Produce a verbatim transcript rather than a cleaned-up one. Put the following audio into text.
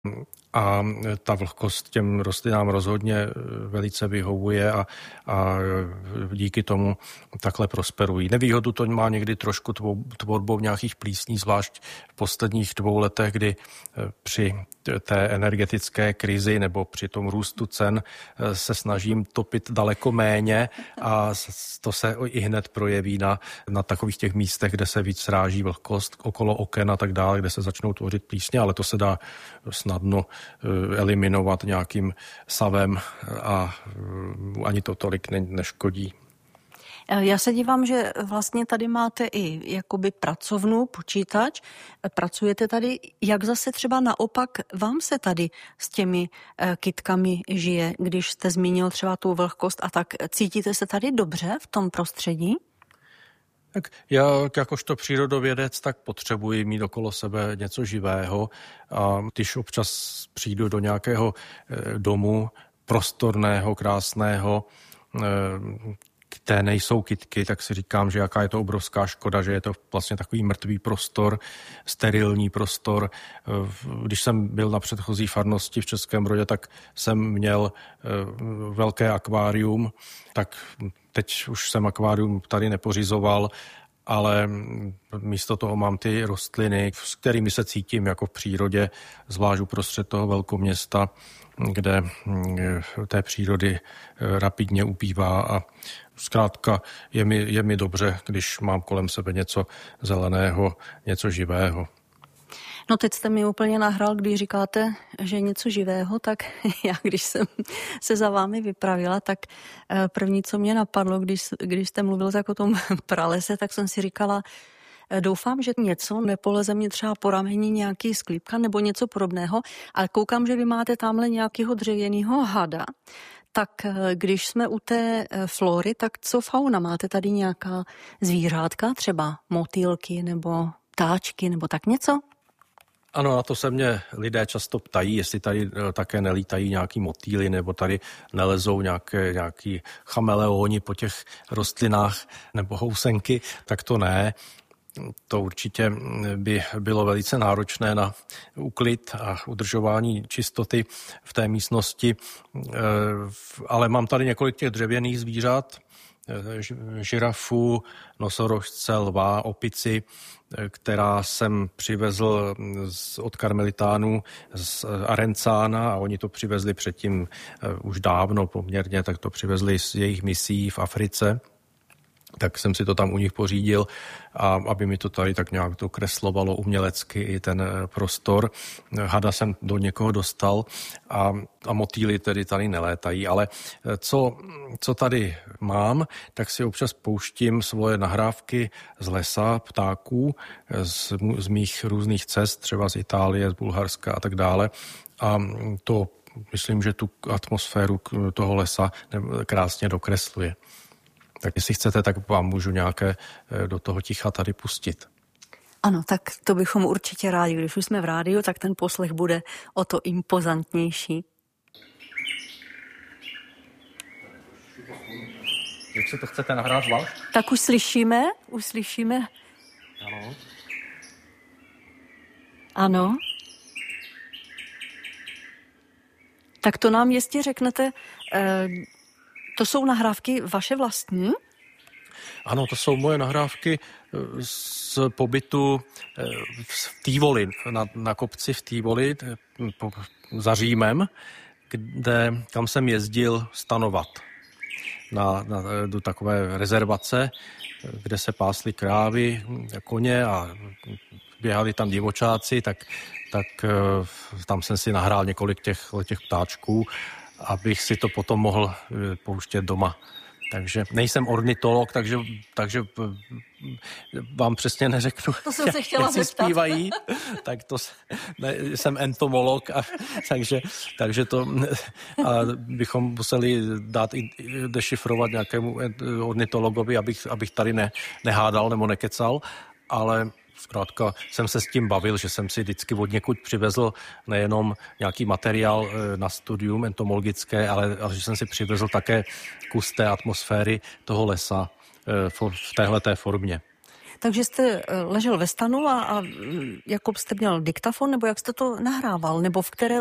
A ta vlhkost těm rostlinám rozhodně velice vyhovuje a, a díky tomu takhle prosperují. Nevýhodu to má někdy trošku tvorbou nějakých plísní, zvlášť v posledních dvou letech, kdy při té energetické krizi nebo při tom růstu cen se snažím topit daleko méně a to se i hned projeví na, na takových těch místech, kde se víc sráží vlhkost okolo oken a tak dále, kde se začnou tvořit plísně, ale to se dá snadno eliminovat nějakým savem a ani to tolik ne- neškodí. Já se dívám, že vlastně tady máte i jakoby pracovnu, počítač, pracujete tady, jak zase třeba naopak vám se tady s těmi kytkami žije, když jste zmínil třeba tu vlhkost a tak cítíte se tady dobře v tom prostředí? Tak já jakožto přírodovědec tak potřebuji mít okolo sebe něco živého a když občas přijdu do nějakého domu prostorného, krásného, kde nejsou kytky, tak si říkám, že jaká je to obrovská škoda, že je to vlastně takový mrtvý prostor, sterilní prostor. Když jsem byl na předchozí farnosti v Českém Brodě, tak jsem měl velké akvárium, tak teď už jsem akvárium tady nepořizoval, ale místo toho mám ty rostliny, s kterými se cítím jako v přírodě, zvlášť uprostřed toho velkoměsta, kde té přírody rapidně ubývá a zkrátka je mi, je mi dobře, když mám kolem sebe něco zeleného, něco živého. No teď jste mi úplně nahrál, když říkáte, že něco živého, tak já, když jsem se za vámi vypravila, tak první, co mě napadlo, když, když jste mluvil tak o tom pralese, tak jsem si říkala, doufám, že něco nepoleze mě třeba po rameni nějaký sklípka nebo něco podobného, ale koukám, že vy máte tamhle nějakého dřevěného hada. Tak když jsme u té flory, tak co fauna? Máte tady nějaká zvířátka, třeba motýlky nebo ptáčky nebo tak něco? Ano, na to se mě lidé často ptají, jestli tady také nelítají nějaký motýly nebo tady nelezou nějaké, nějaký chameleoni po těch rostlinách nebo housenky, tak to ne. To určitě by bylo velice náročné na úklid a udržování čistoty v té místnosti, ale mám tady několik těch dřevěných zvířat, žirafu, nosorožce, lva, opici, která jsem přivezl od karmelitánů z Arencána a oni to přivezli předtím už dávno poměrně, tak to přivezli z jejich misí v Africe. Tak jsem si to tam u nich pořídil, a aby mi to tady tak nějak to kreslovalo umělecky i ten prostor. Hada jsem do někoho dostal a, a motýly tedy tady nelétají, ale co, co tady mám, tak si občas pouštím svoje nahrávky z lesa, ptáků, z, z mých různých cest, třeba z Itálie, z Bulharska a tak dále. A to myslím, že tu atmosféru toho lesa krásně dokresluje. Tak jestli chcete, tak vám můžu nějaké do toho ticha tady pustit. Ano, tak to bychom určitě rádi. Když už jsme v rádiu, tak ten poslech bude o to impozantnější. Jak si to chcete nahrát zvlášť? Tak už slyšíme, už slyšíme. Ano. Ano. Tak to nám jistě řeknete... Eh, To jsou nahrávky vaše vlastní? Ano, to jsou moje nahrávky z pobytu v Tívoli, na, na kopci v Tívoli za Římem, kde, kam jsem jezdil stanovat na, na, do takové rezervace, kde se pásly krávy, koně a běhali tam divočáci, tak, tak tam jsem si nahrál několik těch, těch ptáčků, abych si to potom mohl pouštět doma. Takže nejsem ornitolog, takže, takže vám přesně neřeknu, to jsem se chtěla jak si zeptat. Zpívají, tak to ne, jsem entomolog, a, takže, takže to a bychom museli dát dešifrovat nějakému ornitologovi, abych, abych tady ne, nehádal nebo nekecal, ale zkrátka jsem se s tím bavil, že jsem si vždycky od někud přivezl nejenom nějaký materiál na studium entomologické, ale, ale že jsem si přivezl také kus té atmosféry toho lesa v téhleté formě. Takže jste ležel ve stanu a, a jako jste měl diktafon, nebo jak jste to nahrával, nebo v které